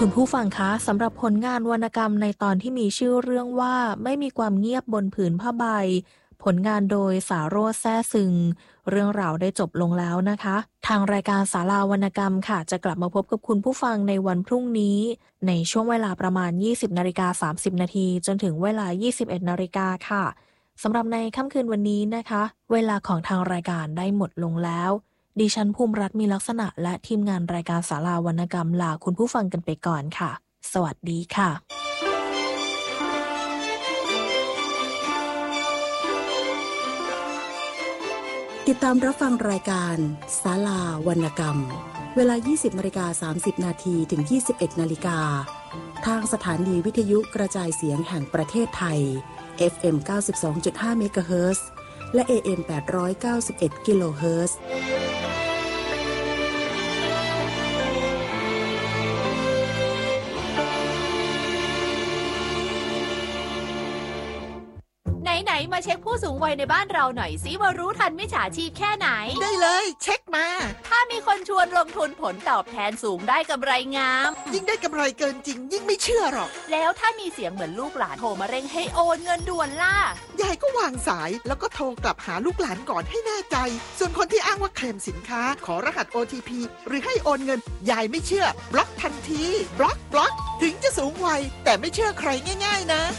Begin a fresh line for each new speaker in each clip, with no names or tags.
คุณผู้ฟังคะสำหรับผลงานวรรณกรรมในตอนที่มีชื่อเรื่องว่าไม่มีความเงียบบนผืนผ้าใบผลงานโดยสาโรจน์แซ่ซึงเรื่องราวได้จบลงแล้วนะคะทางรายการศาลาวรรณกรรมค่ะจะกลับมาพบกับคุณผู้ฟังในวันพรุ่งนี้ในช่วงเวลาประมาณ 20:30 นาทีจนถึงเวลา 21 นาฬิกาค่ะสำหรับในค่ำคืนวันนี้นะคะเวลาของทางรายการได้หมดลงแล้วดิฉันภูมิรัตน์มีลักษณะและทีมงานรายการศาลาวรรณกรรมลาคุณผู้ฟังกันไปก่อนค่ะสวัสดีค่ะ
ติดตามรับฟังรายการศาลาวรรณกรรมเวลา 20:30 นาทีถึง 21 นาฬิกาทางสถานีวิทยุกระจายเสียงแห่งประเทศไทย FM 92.5 เมกะเฮิรตซ์และ AM 891 กิโลเฮิรตซ์
ไหนมาเช็คผู้สูงวัยในบ้านเราหน่อยสิว่ารู้ทันมิจฉาชีพแค่ไหน
ได้เลยเช็คมา
ถ้ามีคนชวนลงทุนผลตอบแทนสูงได้กำไรงาม
ยิ่งได้กำไรเกินจริงยิ่งไม่เชื่อหรอก
แล้วถ้ามีเสียงเหมือนลูกหลานโทรมาเร่งให้โอนเงินด่วนล่ะ
ยายก็วางสายแล้วก็โทรกลับหาลูกหลานก่อนให้แน่ใจส่วนคนที่อ้างว่าเคลมสินค้าขอรหัส OTP หรือให้โอนเงินยายไม่เชื่อบล็อกทันทีบล็อกถึงจะสูงวัยแต่ไม่เชื่อใครง่ายๆนะ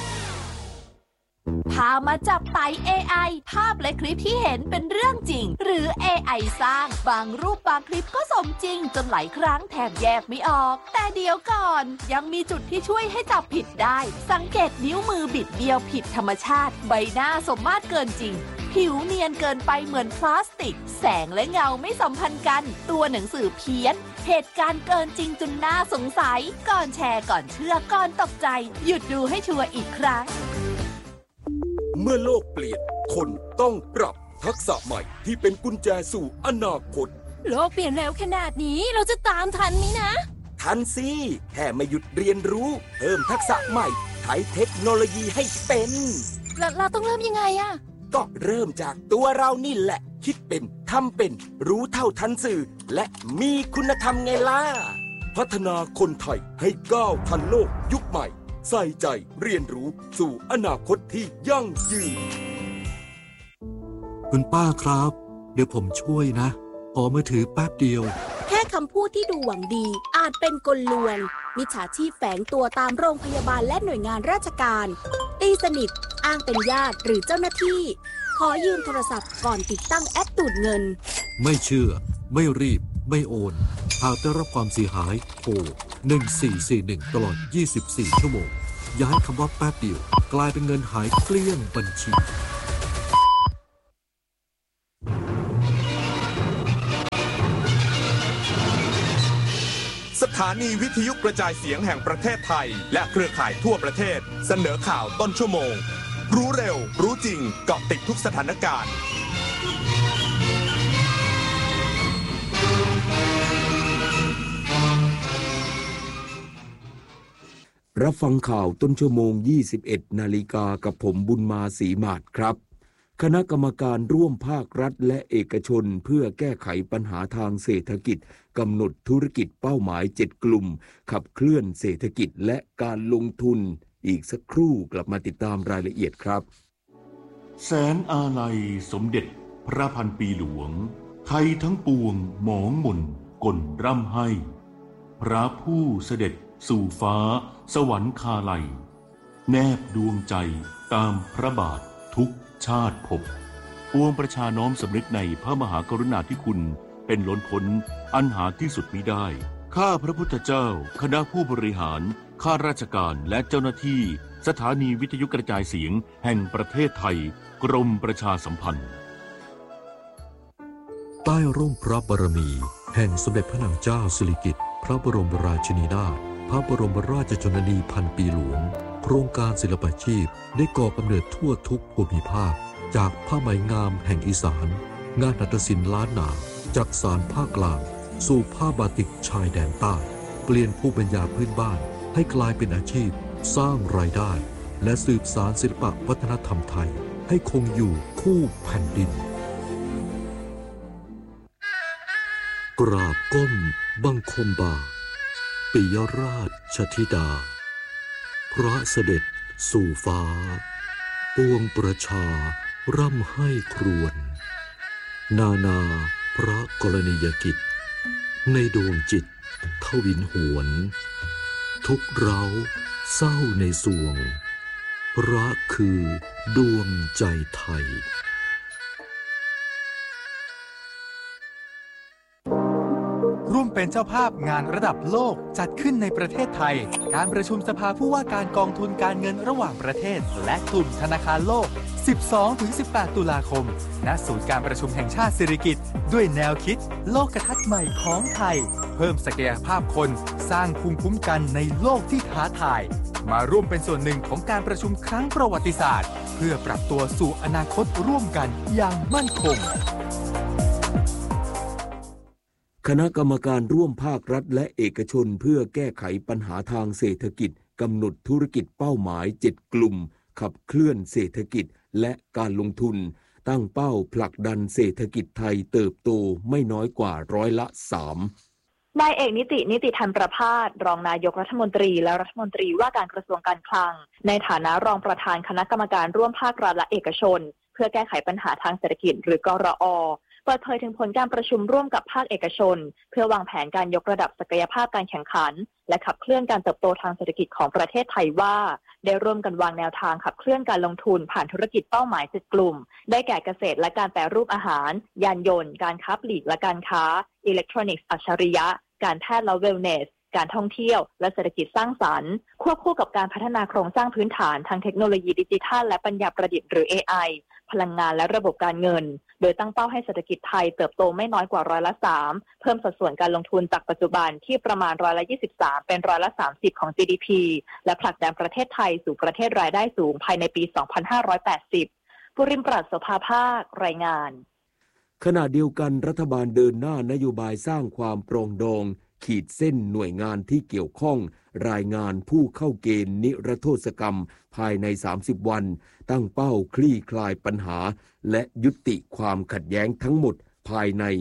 พามาจับไต่ AI ภาพและคลิปที่เห็นเป็นเรื่องจริงหรือ AI สร้างบางรูปบางคลิปก็สมจริงจนหลายครั้งแทบแยกไม่ออกแต่เดี๋ยวก่อนยังมีจุดที่ช่วยให้จับผิดได้สังเกตนิ้วมือบิดเบี้ยวผิดธรรมชาติใบหน้าสมมาตรเกินจริงผิวเนียนเกินไปเหมือนพลาสติกแสงและเงาไม่สัมพันธ์กันตัวหนังสือเพี้ยนเหตุการณ์เกินจริงจนน่าสงสัยก่อนแชร์ก่อนเชื่อก่อนตกใจหยุดดูให้ชัวร์อีกครั้ง
เมื่อโลกเปลี่ยนคนต้องปรับทักษะใหม่ที่เป็นกุญแจสู่อนาคต
โลกเปลี่ยนแล้วขนาดนี้เราจะตามทันนี้นะ
ทันสิแค่ไม่หยุดเรียนรู้เพิ่มทักษะใหม่ใช้เทคโนโลยีให้เป็น
เราต้องเริ่มยังไงอะ
ก็เริ่มจากตัวเรานี่แหละคิดเป็นทำเป็นรู้เท่าทันสื่อและมีคุณธรรมไงล่ะพัฒนาคนไทยให้ก้าวทันโลกยุคใหม่ใส่ใจเรียนรู้สู่อนาคตที่ยั่งยืน
คุณป้าครับเดี๋ยวผมช่วยนะขอมือถือแป๊บเดียว
แค่คำพูดที่ดูหวังดีอาจเป็นกลลวงมิจฉาชีพแฝงตัวตามโรงพยาบาลและหน่วยงานราชการตีสนิทอ้างเป็นญาติหรือเจ้าหน้าที่ขอยืมโทรศัพท์ก่อนติดตั้งแอปดูดเงิน
ไม่เชื่อไม่รีบไม่โอนหากได้รับความเสียหายโทร1441ตลอด24ชั่วโมงอย่าให้คำว่าแป๊บเดียวกลายเป็นเงินหายเกลี้ยงบัญชี
สถานีวิทยุกระจายเสียงแห่งประเทศไทยและเครือข่ายทั่วประเทศเสนอข่าวต้นชั่วโมงรู้เร็วรู้จริงเกาะติดทุกสถานการณ์
รับฟังข่าวต้นชั่วโมง 21 นาฬิกากับผมบุญมาศรีมาศครับคณะกรรมการร่วมภาครัฐและเอกชนเพื่อแก้ไขปัญหาทางเศรษฐกิจกำหนดธุรกิจเป้าหมาย7กลุ่มขับเคลื่อนเศรษฐกิจและการลงทุนอีกสักครู่กลับมาติดตามรายละเอียดครับ
แสนอาลัยสมเด็จพระพันปีหลวงไทยทั้งปวงหมองหม่นก่นร่ำให้พระผู้เสด็จสู่ฟ้าสวรรคาลัยแนบดวงใจตามพระบาททุกชาติภพปวงประชาน้อมสำนึกในพระมหากรุณาธิคุณเป็นล้นพ้นอันหาที่สุดมิได้ข้าพระพุทธเจ้าคณะผู้บริหารข้าราชการและเจ้าหน้าที่สถานีวิทยุกระจายเสียงแห่งประเทศไทยกรมประชาสัมพันธ์
ใต้ร่มพระบารมีแห่งสมเด็จพระนางเจ้าสิริกิติ์พระบรมราชินีนาถพระบรมราชชนนีพันปีหลวงโครงการศิลปาชีพได้ก่อกำเนิดทั่วทุกภูมิภาคจากผ้าไหมงามแห่งอีสานงานหัตถศิลป์ล้านนาจากสานภาคกลางสู่ผ้าบาติกชายแดนใต้เปลี่ยนภูมิปัญญาพื้นบ้านให้กลายเป็นอาชีพสร้างรายได้และสืบสานศิลปวัฒนธรรมไทยให้คงอยู่คู่แผ่นดินกราบก้มบังคมบ่าปิยราชธิดาพระเสด็จสู่ฟ้าปวงประชาร่ำให้ครวญนานาพระกรณียกิจในดวงจิตทวินหวนทุกเร้าเศร้าในสวงรักคือดวงใจไทย
ร่วมเป็นเจ้าภาพงานระดับโลกจัดขึ้นในประเทศไทยการประชุมสภาผู้ว่าการกองทุนการเงินระหว่างประเทศและกลุ่มธนาคารโลก 12-18 ตุลาคมณศูนย์การประชุมแห่งชาติสิริกิติ์ด้วยแนวคิดโลกทัศน์ใหม่ของไทยเพิ่มศักยภาพคนสร้างภูมิคุ้มกันในโลกที่ท้าทายมาร่วมเป็นส่วนหนึ่งของการประชุมครั้งประวัติศาสตร์เพื่อปรับตัวสู่อนาคตร่วมกันอย่างมั่นคง
คณะกรรมการร่วมภาครัฐและเอกชนเพื่อแก้ไขปัญหาทางเศรษฐกิจกำหนดธุรกิจเป้าหมาย7กลุ่มขับเคลื่อนเศรษฐกิจและการลงทุนตั้งเป้าผลักดันเศรษฐกิจไทยเติบโตไม่น้อยกว่า3%
นายเอกนิติธรรมประภาสรองนายกรัฐมนตรีและรัฐมนตรีว่าการกระทรวงการคลังในฐานะรองประธานคณะกรรมการร่วมภาครัฐและเอกชนเพื่อแก้ไขปัญหาทางเศรษฐกิจหรือกรอ.เปิดเผยถึงผลการประชุมร่วมกับภาคเอกชนเพื่อวางแผนการยกระดับศักยภาพการแข่งขันและขับเคลื่อนการเติบโตทางเศรษฐกิจของประเทศไทยว่าได้ร่วมกันวางแนวทางขับเคลื่อนการลงทุนผ่านธุรกิจเป้าหมาย7กลุ่มได้แก่เกษตรและการแปรรูปอาหารยานยนต์การค้าปลีกและการค้าอิเล็กทรอนิกส์อัจฉริยะการแพทย์และเวลเนสการท่องเที่ยวและเศรษฐกิจสร้างสรรค์ควบคู่กับการพัฒนาโครงสร้างพื้นฐานทางเทคโนโลยีดิจิทัลและปัญญาประดิษฐ์หรือ AI พลังงานและระบบการเงินโดยตั้งเป้าให้เศรษฐกิจไทยเติบโตไม่น้อยกว่า3%เพิ่มสัดส่วนการลงทุนจากปัจจุบันที่ประมาณ23%เป็น30%ของ GDP และผลักดันประเทศไทยสู่ประเทศรายได้สูงภายในปี 2580 ปุริมปราศโสภาภาครายงาน
ขณะเดียวกันรัฐบาลเดินหน้านโยบายสร้างความปรองดองขีดเส้นหน่วยงานที่เกี่ยวข้องรายงานผู้เข้าเกณฑ์นิรโทษกรรมภายใน30วันตั้งเป้าคลี่คลายปัญหาและยุติความขัดแย้งทั้งหมดภายใน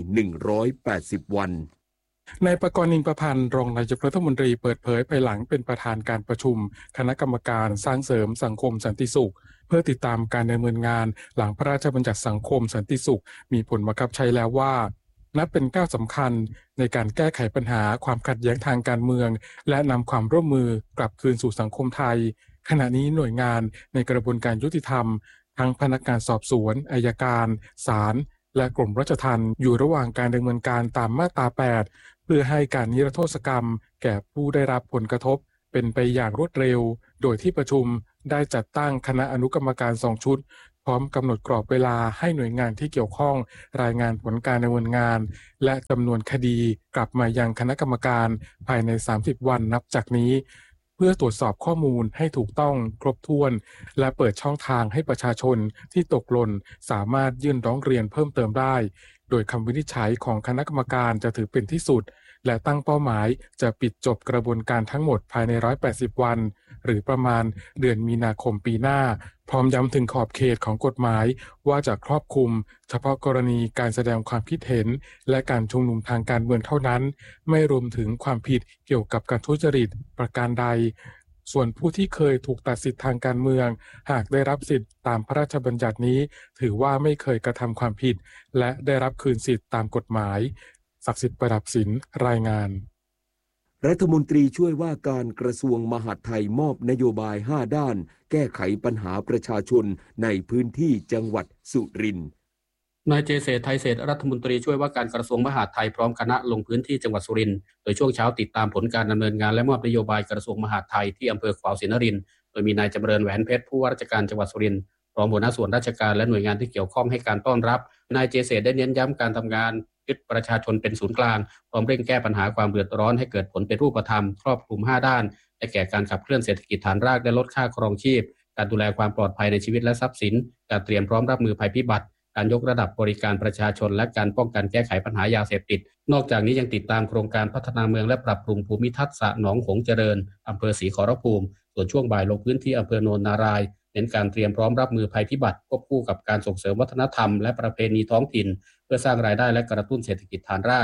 180วัน
นายปกรณ์ นินประพันธ์รองนายกรัฐมนตรีเปิดเผยภายหลังเป็นประธานการประชุมคณะกรรมการสร้างเสริมสังคมสันติสุขเพื่อติดตามการดำเนินงานหลังพระราชบัญญัติสังคมสันติสุขมีผลบังคับใช้แล้วว่านับเป็นก้าวสำคัญในการแก้ไขปัญหาความขัดแย้งทางการเมืองและนำความร่วมมือกลับคืนสู่สังคมไทยขณะนี้หน่วยงานในกระบวนการยุติธรรมทั้งพนักงานสอบสวนอัยการศาลและกรมราชทัณฑ์อยู่ระหว่างการดำเนินการตามมาตรา8เพื่อให้การนิรโทษกรรมแก่ผู้ได้รับผลกระทบเป็นไปอย่างรวดเร็วโดยที่ประชุมได้จัดตั้งคณะอนุกรรมการ2ชุดพร้อมกำหนดกรอบเวลาให้หน่วยงานที่เกี่ยวข้องรายงานผลการดำเนินงานและจำนวนคดีกลับมายังคณะกรรมการภายใน30วันนับจากนี้เพื่อตรวจสอบข้อมูลให้ถูกต้องครบถ้วนและเปิดช่องทางให้ประชาชนที่ตกหล่นสามารถยื่นร้องเรียนเพิ่มเติมได้โดยคำวินิจฉัยของคณะกรรมการจะถือเป็นที่สุดและตั้งเป้าหมายจะปิดจบกระบวนการทั้งหมดภายใน180วันหรือประมาณเดือนมีนาคมปีหน้าพร้อมย้ำถึงขอบเขตของกฎหมายว่าจะครอบคลุมเฉพาะกรณีการแสดงความคิดเห็นและการชุมนุมทางการเมืองเท่านั้นไม่รวมถึงความผิดเกี่ยวกับการทุจริตประการใดส่วนผู้ที่เคยถูกตัดสิทธิทางการเมืองหากได้รับสิทธิตามพระราชบัญญัตินี้ถือว่าไม่เคยกระทำความผิดและได้รับคืนสิทธิตามกฎหมายศักดิ์สิทธิ์ประดับศิลป์รายงาน
รัฐมนตรีช่วยว่าการกระทรวงมหาดไทยมอบนโยบาย5ด้านแก้ไขปัญหาประชาชนในพื้นที่จังหวัดสุรินทร์
นายเจเศรษฐ์ไทยเศรษฐ์รัฐมนตรีช่วยว่าการกระทรวงมหาดไทยพร้อมคณะลงพื้นที่จังหวัดสุรินทร์โดยช่วงเช้าติดตามผลการดำเนินงานและมอบนโยบายกระทรวงมหาดไทยที่อำเภอขวาวศรีนครินทร์โดยมีนายจำเริญแหวนเพชรผู้ว่าราชการจังหวัดสุรินทร์พร้อมหัวหน้าส่วนราชการและหน่วยงานที่เกี่ยวข้องให้การต้อนรับนายเจเศรษฐ์ได้เน้นย้ำการทำงานยึดประชาชนเป็นศูนย์กลางพร้อมเร่งแก้ปัญหาความเดือดร้อนให้เกิดผลเป็นรูปธรรมครอบคลุม5ด้านได้แก่การขับเคลื่อนเศรษฐกิจฐานรากและลดค่าครองชีพการดูแลความปลอดภัยในชีวิตและทรัพย์สินการเตรียมพร้อมรับมือภัยพิบัติการยกระดับบริการประชาชนและการป้องกันแก้ไขปัญหายาเสพติดนอกจากนี้ยังติดตามโครงการพัฒนาเมืองและปรับปรุงภูมิทัศน์สระหนองหงส์เจริญอำเภอศรีขอรภูมิส่วนช่วงบ่ายลงพื้นที่อำเภอโนนนารายเน้นการเตรียมพร้อมรับมือภัยพิบัติควบคู่กับการส่งเสริมวัฒนธรรมและประเพณีท้องถิ่นเพื่อสร้างรายได้และกระตุ้นเศรษฐกิจฐานรากพ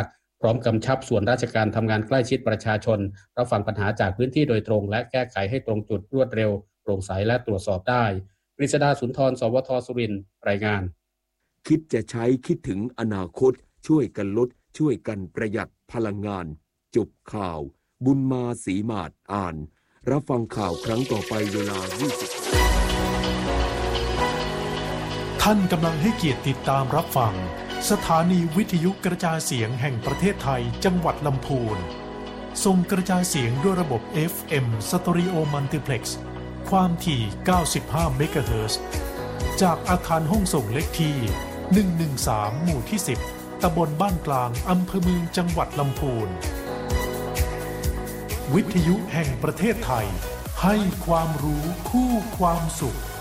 ร้อมกำชับส่วนราชการทำงานใกล้ชิดประชาชนรับฟังปัญหาจากพื้นที่โดยตรงและแก้ไขให้ตรงจุดรวดเร็วโปร่งใสและตรวจสอบได้กฤษดาสุนทรสวทสุรินทร์รายงาน
คิดจะใช้คิดถึงอนาคตช่วยกันลดช่วยกันประหยัดพลังงานจบข่าวบุญมาศรีมาศอ่านรับฟังข่าวครั้งต่อไปเวลา 20
ท่านกำลังให้เกียรติติดตามรับฟังสถานีวิทยุกระจายเสียงแห่งประเทศไทยจังหวัดลำพูนส่งกระจายเสียงด้วยระบบ FM Stereo Multiplex ความถี่ 95 เมกะเฮิรตซ์จากอาคารห้องส่งเลขที่ 113 หมู่ที่ 10 ตำบลบ้านกลางอำเภอเมืองจังหวัดลำพูนวิทยุแห่งประเทศไทยให้ความรู้คู่ความสุข